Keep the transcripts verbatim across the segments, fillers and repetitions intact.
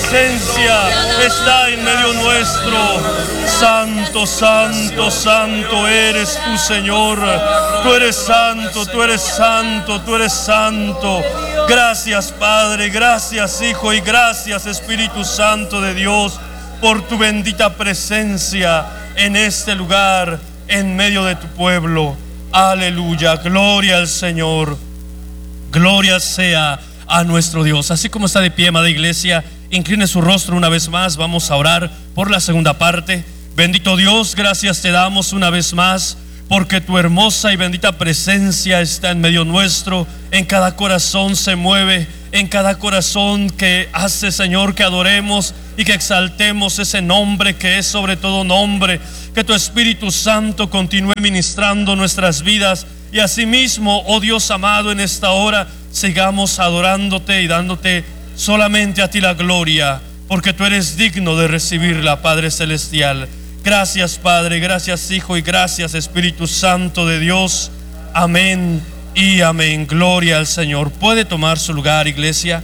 presencia está en medio nuestro. Santo, santo, santo eres tú, Señor. Tú eres santo, tú eres santo, tú eres santo. Gracias, Padre, gracias, Hijo, y gracias, Espíritu Santo de Dios, por tu bendita presencia en este lugar, en medio de tu pueblo. Aleluya, gloria al Señor. Gloria sea a nuestro Dios. Así como está de pie, amada iglesia, incline su rostro una vez más. Vamos a orar por la segunda parte. Bendito Dios, gracias te damos una vez más, porque tu hermosa y bendita presencia está en medio nuestro. En cada corazón se mueve, en cada corazón que hace, Señor, que adoremos y que exaltemos ese nombre que es sobre todo nombre. Que tu Espíritu Santo continúe ministrando nuestras vidas, y asimismo, oh Dios amado, en esta hora sigamos adorándote y dándote solamente a ti la gloria, porque tú eres digno de recibirla, Padre Celestial. Gracias, Padre, gracias, Hijo, y gracias, Espíritu Santo de Dios. Amén y amén. Gloria al Señor. Puede tomar su lugar, iglesia.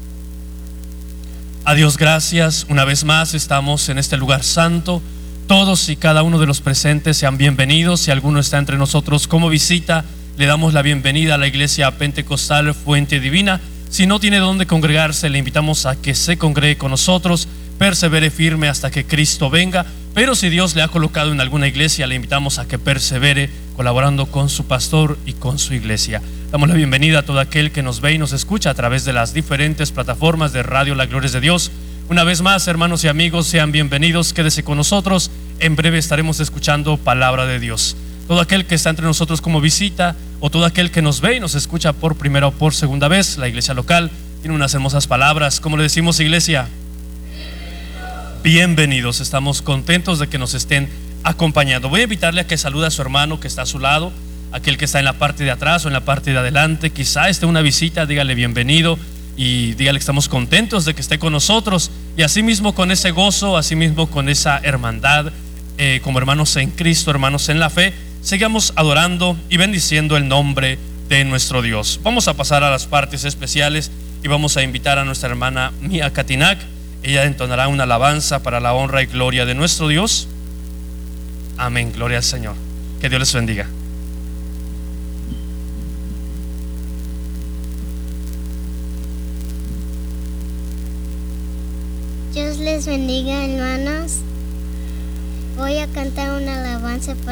A Dios gracias. Una vez más estamos en este lugar santo. Todos y cada uno de los presentes sean bienvenidos. Si alguno está entre nosotros como visita, le damos la bienvenida a la iglesia pentecostal Fuente Divina. Si no tiene dónde congregarse, le invitamos a que se congregue con nosotros, persevere firme hasta que Cristo venga. Pero si Dios le ha colocado en alguna iglesia, le invitamos a que persevere colaborando con su pastor y con su iglesia. Damos la bienvenida a todo aquel que nos ve y nos escucha a través de las diferentes plataformas de Radio La Gloria de Dios. Una vez más, hermanos y amigos, sean bienvenidos. Quédese con nosotros. En breve estaremos escuchando palabra de Dios. Todo aquel que está entre nosotros como visita, o todo aquel que nos ve y nos escucha por primera o por segunda vez, la iglesia local tiene unas hermosas palabras. ¿Cómo le decimos, iglesia? Bienvenidos. Estamos contentos de que nos estén acompañando. Voy a invitarle a que salude a su hermano que está a su lado, aquel que está en la parte de atrás o en la parte de adelante. Quizá esté una visita, dígale bienvenido y dígale que estamos contentos de que esté con nosotros, y asimismo con ese gozo, asimismo con esa hermandad, eh, como hermanos en Cristo, hermanos en la fe, sigamos adorando y bendiciendo el nombre de nuestro Dios. Vamos a pasar a las partes especiales y vamos a invitar a nuestra hermana Mía Catinac. Ella entonará una alabanza para la honra y gloria de nuestro Dios. Amén, gloria al Señor. Que Dios les bendiga. Dios les bendiga, hermanos. Voy a cantar una alabanza para